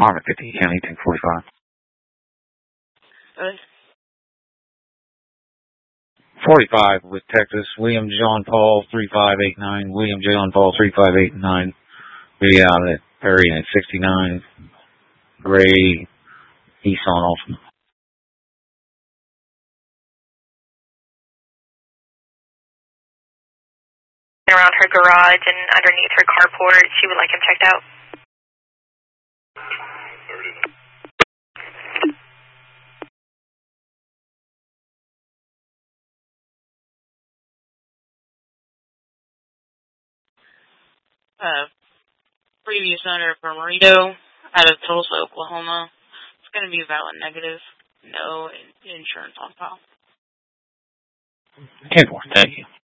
Harmon 50, County 1045. 45 with Texas, William John Paul 3589, William John Paul 3589. Be out at Perry at 69, Gray, East on Alton. Around her garage and underneath her carport, she would like him checked out. Previous owner for Marito out of Tulsa, Oklahoma. It's going to be valid negative. No insurance on file. 10-4, thank you.